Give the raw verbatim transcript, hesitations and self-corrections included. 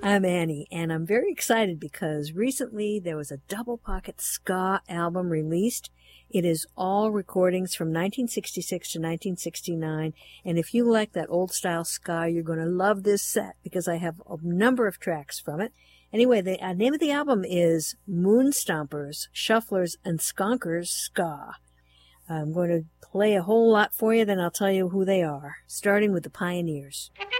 I'm Annie, and I'm very excited because recently there was a Double Pocket Ska album released. It is all recordings from nineteen sixty-six to nineteen sixty-nine, and if you like that old-style ska, you're going to love this set because I have a number of tracks from it. Anyway, the uh, name of the album is Moonstompers, Shufflers, and Skonkers Ska. I'm going to play a whole lot for you, then I'll tell you who they are, starting with the Pioneers.